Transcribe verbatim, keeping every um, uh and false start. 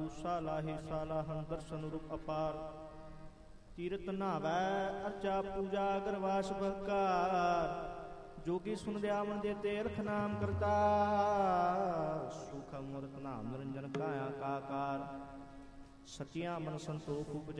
ਦੂਸਾ ਲਾਹੇ ਸਾਲਾਹਨ ਦਰਸ਼ਨ ਰੂਪ ਅਪਾਰ। ਤੀਰਤ ਨਾਵੈ ਅਰਚਾ ਪੂਜਾ ਗਰਵਾਸ ਬਹਕਾਰ। ਜੋਗੀ ਸੁਨਦਿਆ ਮਨ ਦੇ ਤੇ ਰਖ ਨਾਮ ਕਰਤਾ। ਸੁਖ ਅਮਰਤ ਨਾਮ ਨਿਰੰਜਨ ਕਾਇਆ ਕਾਕਾਰ। ਸਚਿਆ ਮਨ ਸੰਤੋਖ ਉਪਜੈ